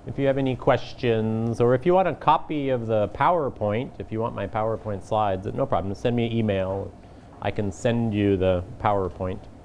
if you have any questions, or if you want a copy of the PowerPoint, if you want my PowerPoint slides, no problem. Send me an email. I can send you the PowerPoint.